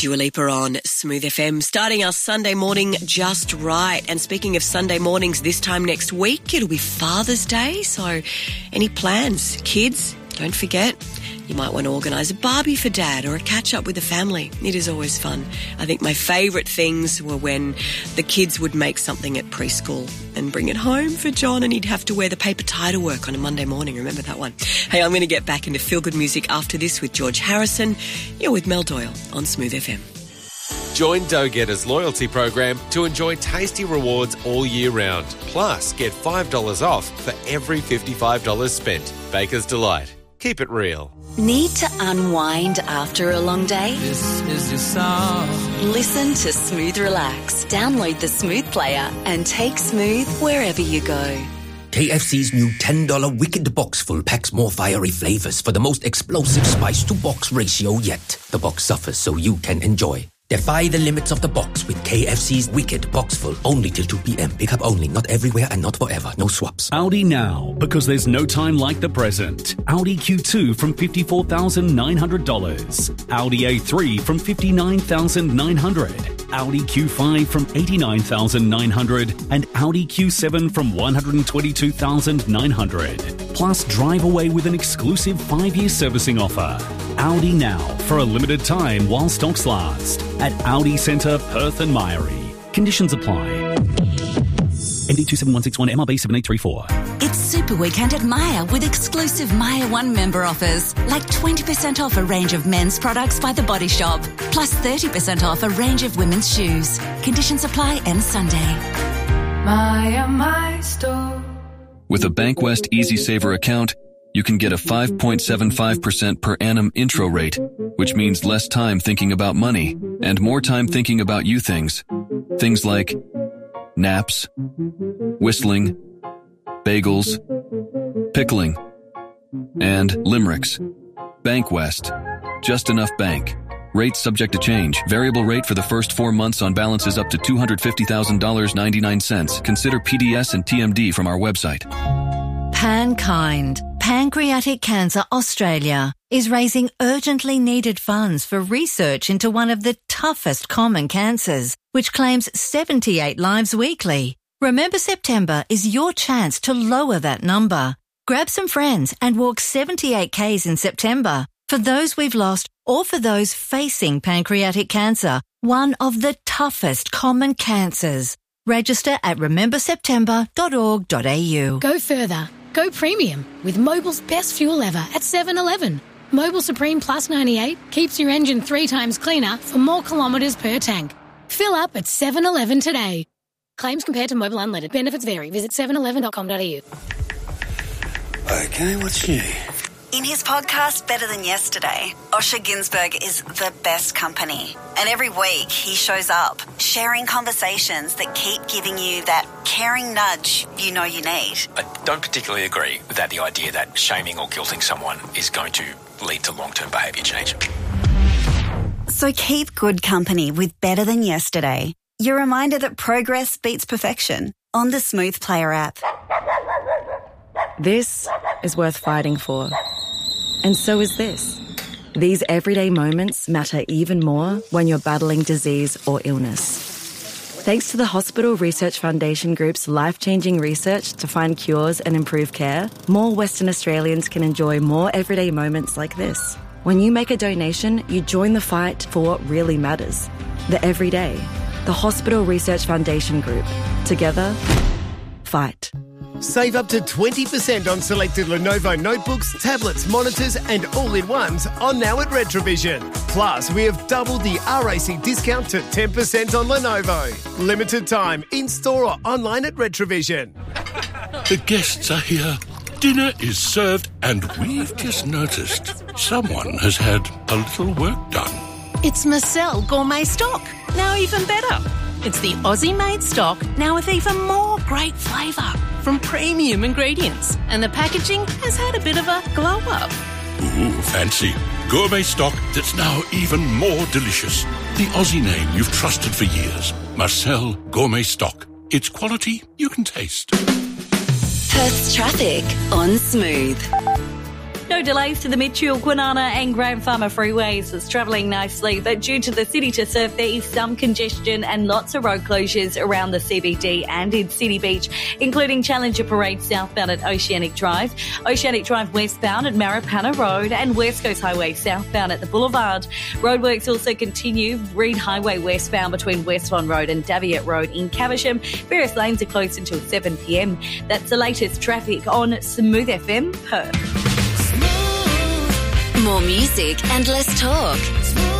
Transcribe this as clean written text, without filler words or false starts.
Dua Lipa on Smooth FM, starting our Sunday morning just right. And speaking of Sunday mornings, this time next week, it'll be Father's Day. So any plans? Kids, don't forget, you might want to organise a barbie for Dad or a catch-up with the family. It is always fun. I think my favourite things were when the kids would make something at preschool and bring it home for John, and he'd have to wear the paper tie to work on a Monday morning. Remember that one? Hey, I'm going to get back into feel-good music after this with George Harrison. You're with Mel Doyle on Smooth FM. Join Dough Getter's loyalty program to enjoy tasty rewards all year round. Plus, get $5 off for every $55 spent. Baker's Delight. Keep it real. Need to unwind after a long day? This is your song. Listen to Smooth Relax. Download the Smooth player and take Smooth wherever you go. KFC's new $10 Wicked Box full packs more fiery flavours for the most explosive spice-to-box ratio yet. The box suffers so you can enjoy. Defy the limits of the box with KFC's Wicked Box full. Only till 2 p.m. Pick up only. Not everywhere and not forever. No swaps. Audi now, because there's no time like the present. Audi Q2 from $54,900. Audi A3 from $59,900. Audi Q5 from $89,900. And Audi Q7 from $122,900. Plus, drive away with an exclusive 5-year servicing offer. Audi now, for a limited time while stocks last. At Audi Centre, Perth and Myrie. Conditions apply. MD 27161 MRB 7834. It's Super Weekend at Myer with exclusive Myer One member offers, like 20% off a range of men's products by The Body Shop, plus 30% off a range of women's shoes. Conditions apply end Sunday. Myer, my store. With a Bankwest Easy Saver account, you can get a 5.75% per annum intro rate, which means less time thinking about money and more time thinking about you things. Things like naps, whistling, bagels, pickling, and limericks. Bankwest. Just enough bank. Rates subject to change. Variable rate for the first 4 months on balances up to $250,000.99. Consider PDS and TMD from our website. Pankind, Pancreatic Cancer Australia, is raising urgently needed funds for research into one of the toughest common cancers, which claims 78 lives weekly. Remember September is your chance to lower that number. Grab some friends and walk 78 Ks in September for those we've lost or for those facing pancreatic cancer, one of the toughest common cancers. Register at rememberseptember.org.au. Go further. Go premium with Mobil's best fuel ever at 7-Eleven. Mobil Supreme Plus 98 keeps your engine 3 times cleaner for more kilometres per tank. Fill up at 7-Eleven today. Claims compared to Mobil Unleaded. Benefits vary. Visit 7eleven.com.au. Okay, what's new? In his podcast, Better Than Yesterday, Osher Günsberg is the best company. And every week he shows up, sharing conversations that keep giving you that caring nudge you know you need. I don't particularly agree with the idea that shaming or guilting someone is going to lead to long-term behaviour change. So keep good company with Better Than Yesterday. Your reminder that progress beats perfection on the Smooth Player app. This is worth fighting for. And so is this. These everyday moments matter even more when you're battling disease or illness. Thanks to the Hospital Research Foundation Group's life-changing research to find cures and improve care, more Western Australians can enjoy more everyday moments like this. When you make a donation, you join the fight for what really matters. The everyday. The Hospital Research Foundation Group. Together, fight. Save up to 20% on selected Lenovo notebooks, tablets, monitors and all-in-ones on now at Retrovision. Plus, we have doubled the RAC discount to 10% on Lenovo. Limited time, in-store or online at Retrovision. The guests are here. Dinner is served and we've just noticed someone has had a little work done. It's Marcel Gourmet Stock. Now even better. It's the Aussie-made stock, now with even more great flavour from premium ingredients. And the packaging has had a bit of a glow-up. Ooh, fancy. Gourmet stock that's now even more delicious. The Aussie name you've trusted for years. Marcel Gourmet Stock. It's quality you can taste. Perth's traffic on Smooth. No delays to the Mitchell, Kwinana and Grand Farmer freeways. It's travelling nicely, but due to the city to surf, there is some congestion and lots of road closures around the CBD and in City Beach, including Challenger Parade southbound at Oceanic Drive westbound at Maripana Road and West Coast Highway southbound at the Boulevard. Roadworks also continue Reed Highway westbound between Westbourne Road and Daviot Road in Caversham. Various lanes are closed until 7 p.m. That's the latest traffic on Smooth FM Perth. More music and less talk.